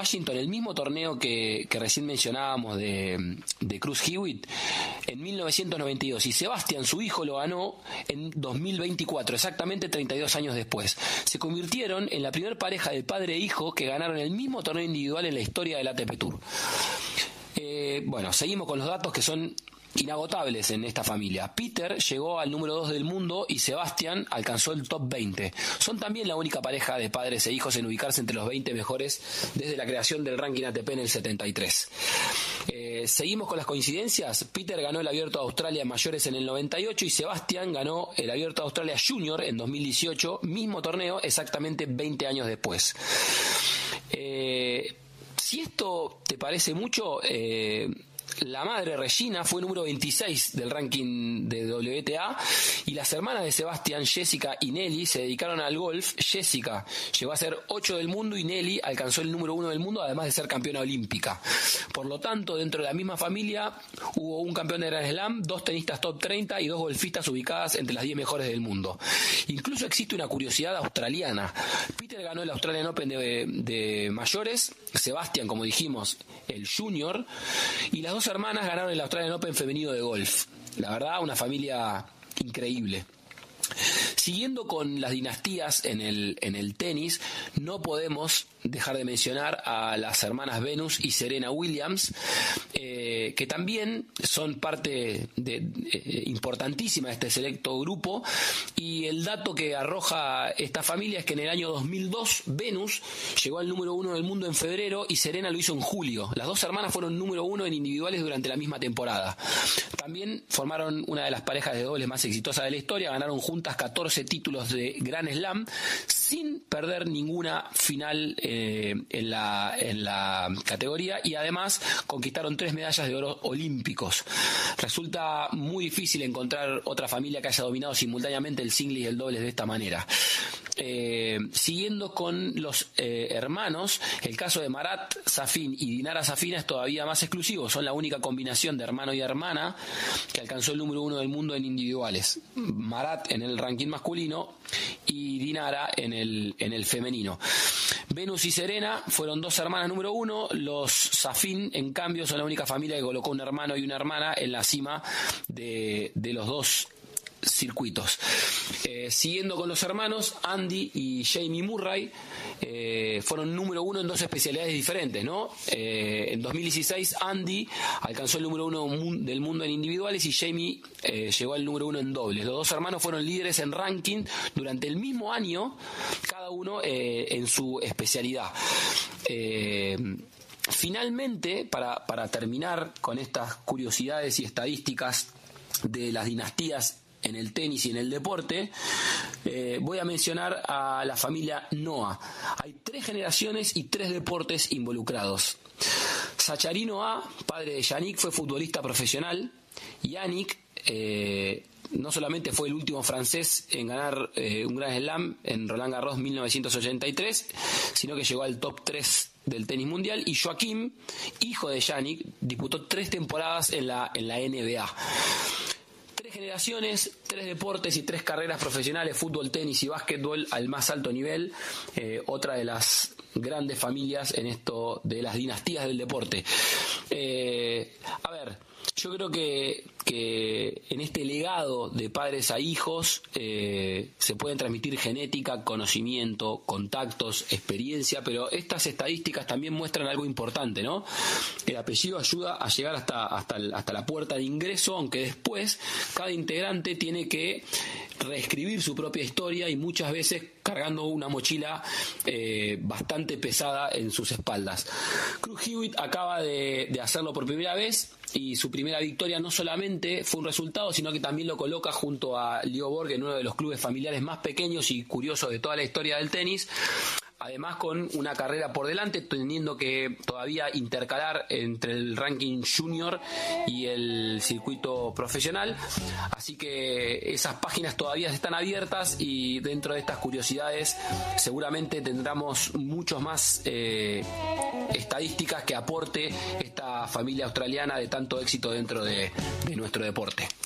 Washington, el mismo torneo que recién mencionábamos de Cruz Hewitt, en 1992, y Sebastián, su hijo, lo ganó en 2024, exactamente 32 años después. Se convirtieron en la primera pareja de padre e hijo que ganaron el mismo torneo individual en la historia del ATP Tour. Bueno, seguimos con los datos que son inagotables en esta familia. Peter llegó al número 2 del mundo y Sebastián alcanzó el top 20. Son también la única pareja de padres e hijos en ubicarse entre los 20 mejores desde la creación del ranking ATP en el 73. Seguimos con las coincidencias. Peter ganó el Abierto de Australia Mayores en el 98 y Sebastián ganó el Abierto de Australia Junior en 2018, mismo torneo, exactamente 20 años después. Si esto te parece mucho, la madre Regina fue número 26 del ranking de WTA y las hermanas de Sebastián, Jessica y Nelly, se dedicaron al golf. Jessica llegó a ser 8 del mundo y Nelly alcanzó el número 1 del mundo, además de ser campeona olímpica. Por lo tanto, dentro de la misma familia hubo un campeón de Grand Slam, 2 tenistas top 30 y 2 golfistas ubicadas entre las 10 mejores del mundo. Incluso existe una curiosidad australiana. Peter ganó el Australian Open de mayores, Sebastián, como dijimos, el Junior, y las dos hermanas ganaron el Australian Open femenino de golf. La verdad, una familia increíble. Siguiendo con las dinastías en el tenis, no podemos dejar de mencionar a las hermanas Venus y Serena Williams, que también son parte importantísima de este selecto grupo. Y el dato que arroja esta familia es que en el año 2002 Venus llegó al número 1 del mundo en febrero y Serena lo hizo en julio. Las dos hermanas fueron número 1 en individuales durante la misma temporada. También formaron una de las parejas de dobles más exitosas de la historia, ganaron juntas 14 títulos de Grand Slam sin perder ninguna final en la categoría, y además conquistaron 3 medallas de oro olímpicos. Resulta muy difícil encontrar otra familia que haya dominado simultáneamente el singles y el dobles de esta manera. Siguiendo con los hermanos, el caso de Marat Safin y Dinara Safina es todavía más exclusivo. Son la única combinación de hermano y hermana que alcanzó el número 1 del mundo en individuales. Marat en el ranking masculino y Dinara en el femenino. Venus y Serena fueron 2 hermanas número 1. Los Safin, en cambio, son la única familia que colocó un hermano y una hermana en la cima de los dos circuitos. Siguiendo con los hermanos, Andy y Jamie Murray fueron número 1 en 2 especialidades diferentes, ¿no? En 2016 Andy alcanzó el número 1 del mundo en individuales y Jamie llegó al número 1 en dobles. Los dos hermanos fueron líderes en ranking durante el mismo año, cada uno en su especialidad. Finalmente, para terminar con estas curiosidades y estadísticas de las dinastías en el tenis y en el deporte, voy a mencionar a la familia Noah. Hay 3 generaciones y 3 deportes involucrados. Zachary Noah, padre de Yannick, fue futbolista profesional. Yannick no solamente fue el último francés en ganar un Grand Slam en Roland Garros 1983, sino que llegó al top 3 del tenis mundial. Y Joaquim, hijo de Yannick, disputó 3 temporadas en la NBA. 3 generaciones, 3 deportes y 3 carreras profesionales: fútbol, tenis y básquetbol al más alto nivel. Otra de las grandes familias en esto de las dinastías del deporte. A ver, yo creo que en este legado de padres a hijos se pueden transmitir genética, conocimiento, contactos, experiencia, pero estas estadísticas también muestran algo importante, ¿no? El apellido ayuda a llegar hasta la puerta de ingreso, aunque después cada integrante tiene que reescribir su propia historia y muchas veces cargando una mochila bastante pesada en sus espaldas. Cruz Hewitt acaba de hacerlo por primera vez y su primera victoria no solamente fue un resultado, sino que también lo coloca junto a Leo Borg en uno de los clubes familiares más pequeños y curiosos de toda la historia del tenis. Además, con una carrera por delante, teniendo que todavía intercalar entre el ranking junior y el circuito profesional. Así que esas páginas todavía están abiertas y dentro de estas curiosidades seguramente tendremos muchos más estadísticas que aporte esta familia australiana de tanto éxito dentro de nuestro deporte.